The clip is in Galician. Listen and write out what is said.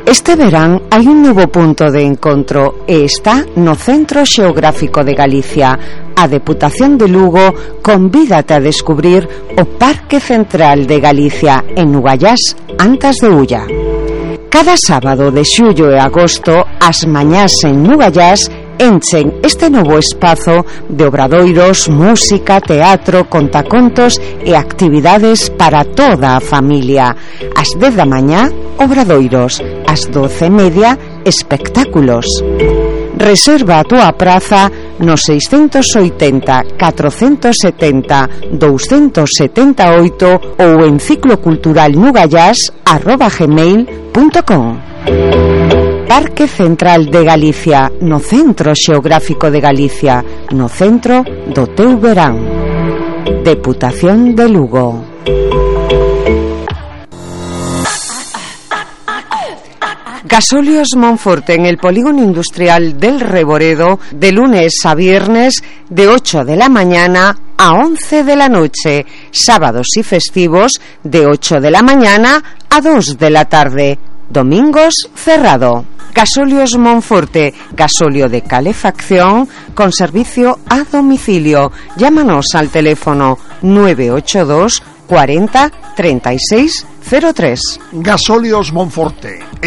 Este verán hai un novo punto de encontro e está no Centro Xeográfico de Galicia. A Deputación de Lugo convídate a descubrir o Parque Central de Galicia en Nugallás, Antas de Ulla. Cada sábado de xullo e agosto, as mañás en Nugallás enchen este novo espazo de obradoiros, música, teatro, contacontos e actividades para toda a familia. Ás 10 da mañá, obradoiros. Ás 12:30, espectáculos. Reserva a túa praza no 680 470 278 ou en cicloculturalnugallás@gmail.com. Parque Central de Galicia, no Centro Xeográfico de Galicia, no centro do teu verán. Deputación de Lugo. Gasóleos Monforte en el polígono industrial del Reboredo, de lunes a viernes de 8 de la mañana a 11 de la noche, sábados y festivos de 8 de la mañana a 2 de la tarde, domingos cerrado. Gasóleos Monforte, gasóleo de calefacción con servicio a domicilio. Llámanos al teléfono 982 40 36 03. Gasóleos Monforte.